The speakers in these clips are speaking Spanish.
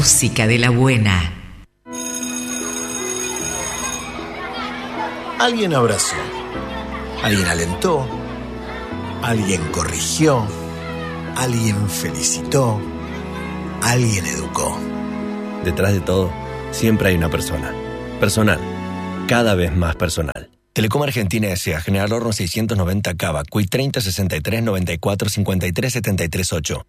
música de la buena. Alguien abrazó, alguien alentó, alguien corrigió, alguien felicitó, alguien educó. Detrás de todo, siempre hay una persona. Personal. Cada vez más personal. Telecom Argentina S.A. General Horno 690 Cava. CUI 30 63 94 53 73 8.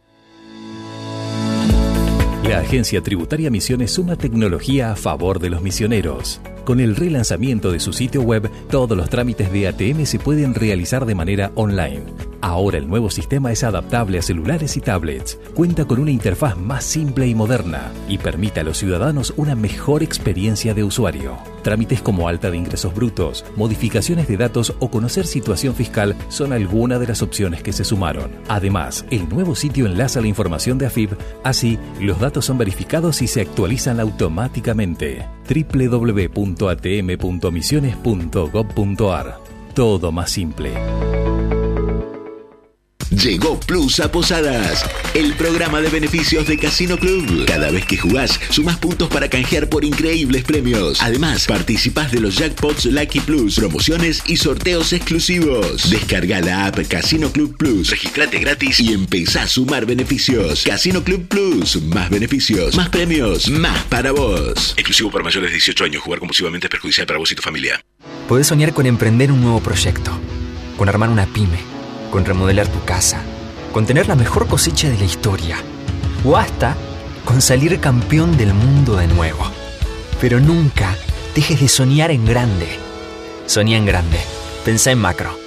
La Agencia Tributaria Misiones suma tecnología a favor de los misioneros. Con el relanzamiento de su sitio web, todos los trámites de ATM se pueden realizar de manera online. Ahora el nuevo sistema es adaptable a celulares y tablets, cuenta con una interfaz más simple y moderna y permite a los ciudadanos una mejor experiencia de usuario. Trámites como alta de ingresos brutos, modificaciones de datos o conocer situación fiscal son algunas de las opciones que se sumaron. Además, el nuevo sitio enlaza la información de AFIP, así los datos son verificados y se actualizan automáticamente. www.atm.misiones.gov.ar. Todo más simple. Llegó Plus a Posadas, el programa de beneficios de Casino Club. Cada vez que jugás, sumás puntos para canjear por increíbles premios. Además, participás de los jackpots Lucky Plus, promociones y sorteos exclusivos. Descarga la app Casino Club Plus, registrate gratis y empezá a sumar beneficios. Casino Club Plus, más beneficios, más premios, más para vos. Exclusivo para mayores de 18 años. Jugar compulsivamente es perjudicial para vos y tu familia. Podés soñar con emprender un nuevo proyecto, con armar una pyme, con remodelar tu casa, con tener la mejor cosecha de la historia o hasta con salir campeón del mundo de nuevo. Pero nunca dejes de soñar en grande. Soñá en grande. Pensá en macro.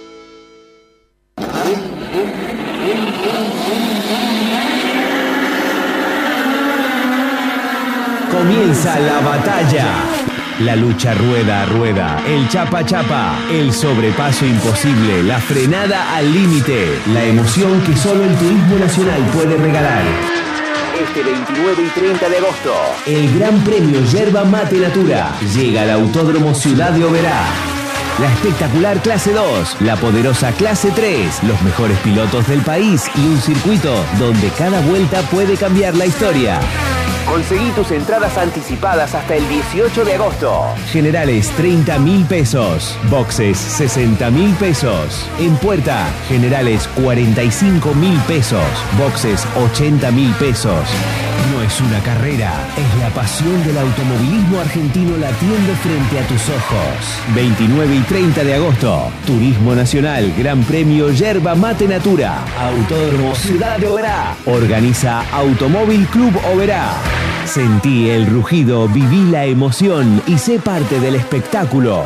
Comienza la batalla. La lucha rueda a rueda, el chapa chapa, el sobrepaso imposible, la frenada al límite, la emoción que solo el turismo nacional puede regalar. Este 29 y 30 de agosto, el Gran Premio Yerba Mate Natura llega al Autódromo Ciudad de Oberá. La espectacular Clase 2, la poderosa Clase 3, los mejores pilotos del país y un circuito donde cada vuelta puede cambiar la historia. Conseguí tus entradas anticipadas hasta el 18 de agosto. Generales 30.000 pesos. Boxes 60.000 pesos. En puerta, generales 45.000 pesos. Boxes 80.000 pesos. No es una carrera, es la pasión del automovilismo argentino latiendo frente a tus ojos. 29 y 30 de agosto, Turismo Nacional, Gran Premio Yerba Mate Natura, Autódromo Ciudad de Oberá. Organiza Automóvil Club Oberá. Sentí el rugido, viví la emoción y sé parte del espectáculo.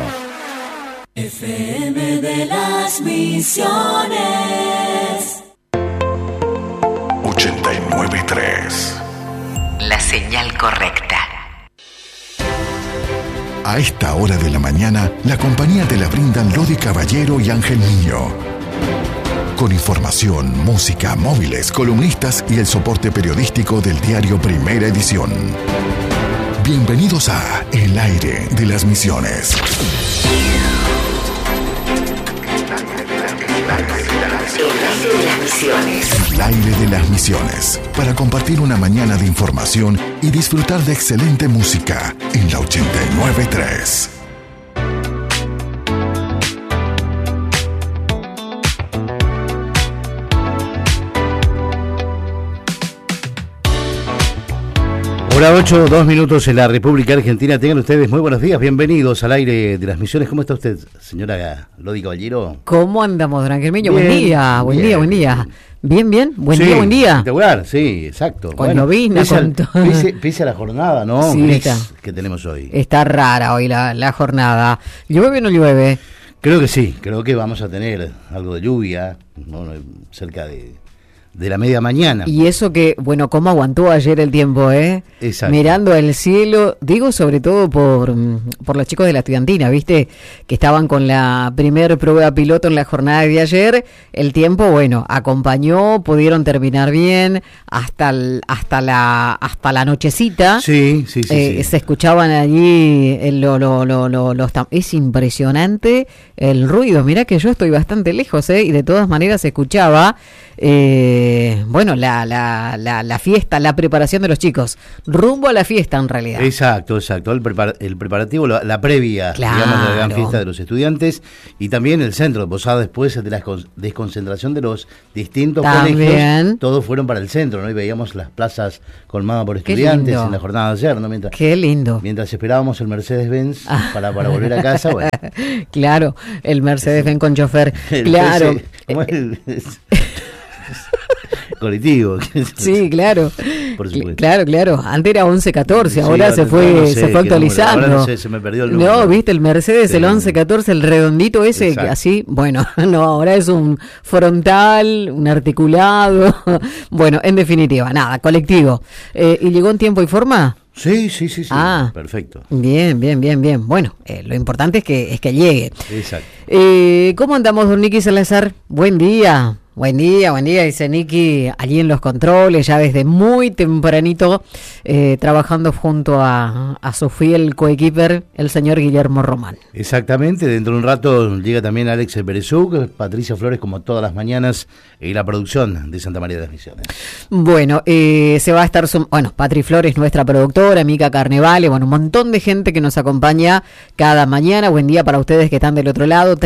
FM de las Misiones 89.3. La señal correcta. A esta hora de la mañana, la compañía te la brindan Lodi Caballero y Ángel Niño. Con información, música, móviles, columnistas y el soporte periodístico del diario Primera Edición. Bienvenidos a El Aire de las Misiones. El Aire de las Misiones. Para compartir una mañana de información y disfrutar de excelente música en la 89.3. Hora 8, 2 minutos en la República Argentina. Tengan ustedes muy buenos días, bienvenidos al Aire de las Misiones. ¿Cómo está usted, señora Lodi Caballero? ¿Cómo andamos, don Ángel Miño? Buen día, buen día. Bien, buen día, buen día. Espectacular, sí, exacto. Cuando vino pese a la jornada, ¿no? Sí, que tenemos hoy. Está rara hoy la jornada. ¿Llueve o no llueve? Creo que sí, creo que vamos a tener algo de lluvia, ¿no? Cerca de la media mañana. Y eso que, bueno, cómo aguantó ayer el tiempo, Exacto. Mirando el cielo, digo sobre todo por los chicos de la estudiantina, ¿viste? Que estaban con la primer prueba piloto en la jornada de ayer. El tiempo, bueno, acompañó, pudieron terminar bien hasta la nochecita. Sí. Se escuchaban allí es impresionante el ruido. Mirá que yo estoy bastante lejos, y de todas maneras se escuchaba bueno, la fiesta, la preparación de los chicos, rumbo a la fiesta en realidad. Exacto, el preparativo, la previa, digamos, de la gran fiesta de los estudiantes, y también el centro de Posada después de la desconcentración de los distintos colegios, todos fueron para el centro, ¿no? Y veíamos las plazas colmadas por estudiantes en la jornada de ayer, ¿no? Qué lindo. Mientras esperábamos el Mercedes-Benz para volver a casa, bueno. Claro, el Mercedes-Benz con chofer, claro. ¿Cómo es el colectivo? Sí, claro. Por supuesto. Claro. Antes era 1114, ahora se fue actualizando. Ahora no sé, se me perdió el número. No, viste, el Mercedes, el 1114, el redondito ese, exacto. Así, bueno, no, ahora es un frontal, un articulado. Bueno, en definitiva, nada, colectivo. ¿Y llegó en tiempo y forma? Sí, perfecto. Bien. Bueno, lo importante es que llegue. Exacto. ¿Cómo andamos, don Nicky Salazar? Buen día, dice Nicky, allí en los controles, ya desde muy tempranito, trabajando junto a su fiel coequiper, el señor Guillermo Román. Exactamente, dentro de un rato llega también Alex Berezuk, Patricia Flores, como todas las mañanas, y la producción de Santa María de las Misiones. Bueno, se va a estar, Patri Flores, nuestra productora, Mica Carnevale, un montón de gente que nos acompaña cada mañana. Buen día para ustedes que están del otro lado,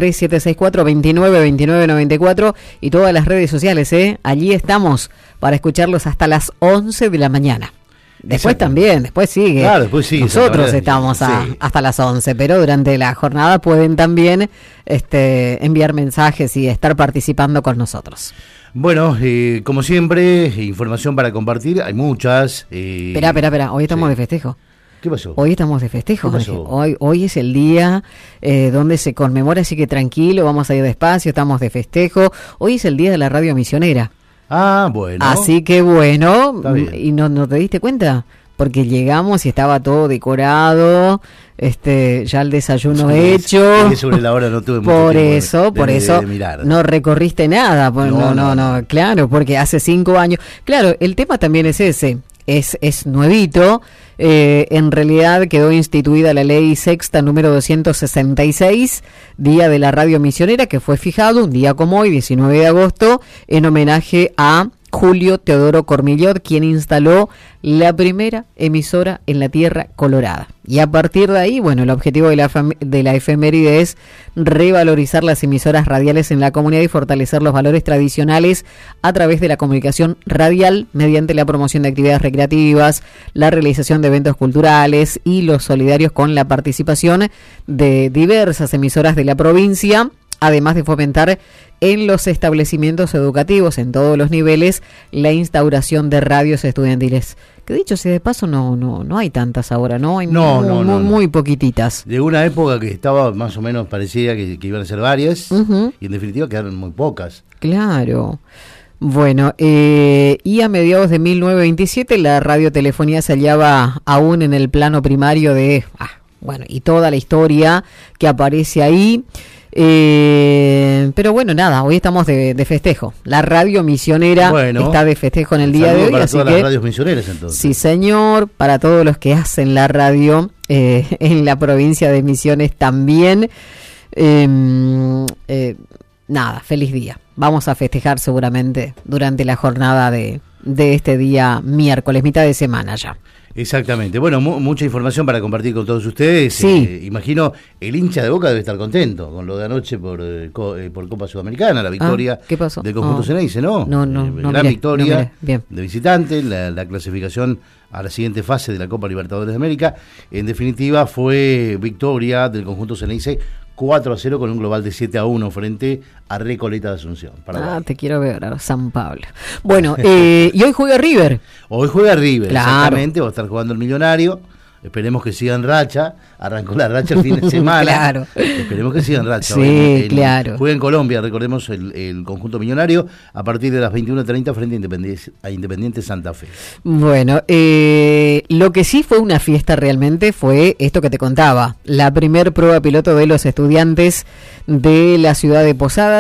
3764-292994 y todas las redes sociales, allí estamos para escucharlos hasta las 11 de la mañana. Después sigue. Claro, después sigue. Nosotros estamos hasta las 11, pero durante la jornada pueden también enviar mensajes y estar participando con nosotros. Bueno, como siempre, información para compartir, hay muchas. Espera, hoy estamos de festejo. ¿Qué pasó? Hoy estamos de festejo. Hoy es el día donde se conmemora, así que tranquilo, vamos a ir despacio, estamos de festejo. Hoy es el día de la radio misionera. Ah, bueno. Así que bueno, ¿y no te diste cuenta? Porque llegamos y estaba todo decorado, ya el desayuno hecho. Sobre la hora no tuve mucho por tiempo eso de mirar. No recorriste nada. No, claro, porque hace 5 años. Claro, el tema también es ese. Es nuevito, en realidad quedó instituida la ley sexta número 266, Día de la Radio Misionera, que fue fijado un día como hoy, 19 de agosto, en homenaje a Julio Teodoro Cormillot, quien instaló la primera emisora en la Tierra Colorada. Y a partir de ahí, el objetivo de la efeméride es revalorizar las emisoras radiales en la comunidad y fortalecer los valores tradicionales a través de la comunicación radial mediante la promoción de actividades recreativas, la realización de eventos culturales y los solidarios con la participación de diversas emisoras de la provincia, además de fomentar en los establecimientos educativos en todos los niveles la instauración de radios estudiantiles. Que dicho sea de paso, no hay tantas ahora, ¿no? Hay muy poquititas. De una época que estaba más o menos parecida que iban a ser varias, y en definitiva quedaron muy pocas. Claro. Bueno, y a mediados de 1927 la radiotelefonía se hallaba aún en el plano primario de, y toda la historia que aparece ahí. Pero nada, hoy estamos de festejo. La radio misionera está de festejo en el día de hoy. Para todas las radios misioneras, entonces. Sí, señor, para todos los que hacen la radio en la provincia de Misiones también. Nada, feliz día. Vamos a festejar seguramente durante la jornada de este día miércoles, mitad de semana ya. Exactamente. Bueno, mucha información para compartir con todos ustedes. Sí. Imagino el hincha de Boca debe estar contento con lo de anoche por Copa Sudamericana, la victoria del conjunto Ceneice, ¿no? No, gran victoria bien. De visitante, la clasificación a la siguiente fase de la Copa Libertadores de América. En definitiva, fue victoria del conjunto Ceneice 4-0 con un global de 7-1 frente a Recoleta de Asunción. Te quiero ver a San Pablo. Bueno, y hoy juega River. Hoy juega River, claro. Exactamente, va a estar jugando el Millonario. Esperemos que siga en racha. Arrancó la racha el fin de semana. Claro. Esperemos que siga en racha. Sí, claro. Juega en Colombia, recordemos el conjunto millonario, a partir de las 21:30 frente a Independiente Santa Fe. Bueno, lo que sí fue una fiesta realmente fue esto que te contaba. La primer prueba piloto de los estudiantes de la ciudad de Posadas.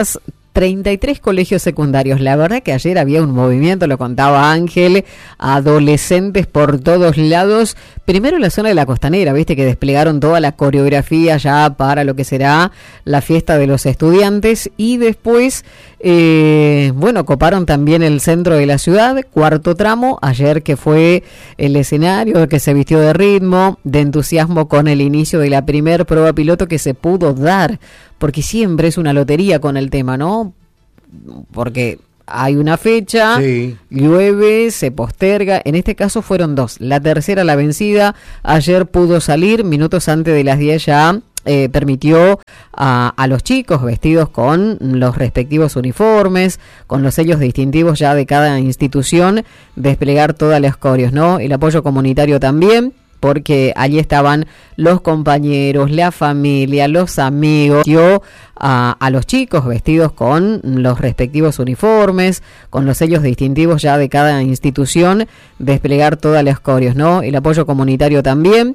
33 colegios secundarios. La verdad que ayer había un movimiento, lo contaba Ángel, adolescentes por todos lados. Primero en la zona de la Costanera, viste que desplegaron toda la coreografía ya para lo que será la fiesta de los estudiantes, y después, coparon también el centro de la ciudad, cuarto tramo, ayer que fue el escenario que se vistió de ritmo, de entusiasmo con el inicio de la primer prueba piloto que se pudo dar, porque siempre es una lotería con el tema, ¿no? Porque hay una fecha, sí, llueve, se posterga, en este caso fueron 2, la tercera la vencida, ayer pudo salir, minutos antes de las 10 ya permitió a los chicos vestidos con los respectivos uniformes, con los sellos distintivos ya de cada institución, desplegar todas las coreos, ¿no? El apoyo comunitario también, porque allí estaban los compañeros, la familia, los amigos, a los chicos vestidos con los respectivos uniformes, con los sellos distintivos ya de cada institución, desplegar todas las coreos, ¿no? El apoyo comunitario también,